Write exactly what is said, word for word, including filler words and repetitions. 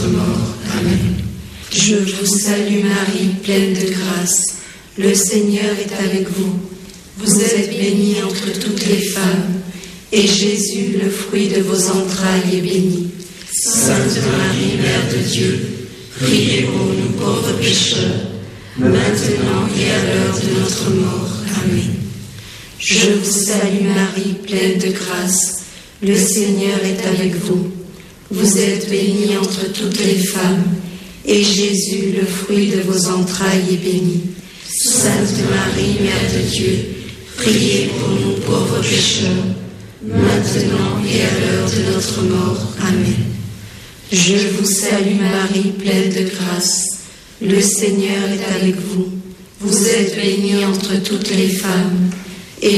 mort. Amen. Je vous salue Marie, pleine de grâce. Le Seigneur est avec vous. Vous êtes bénie entre toutes les femmes, et Jésus, le fruit de vos entrailles, est béni. Sainte Marie, Mère de Dieu, priez pour nous pauvres pécheurs, maintenant et à l'heure de notre mort. Amen. Je vous salue Marie, pleine de grâce. Le Seigneur est avec vous. Vous êtes bénie entre toutes les femmes, et Jésus, le fruit de vos entrailles, est béni. Sainte Marie, Mère de Dieu, priez pour nous pauvres pécheurs, maintenant et à l'heure de notre mort. Amen. Je vous salue Marie, pleine de grâce. Le Seigneur est avec vous. Vous êtes bénie entre toutes les femmes,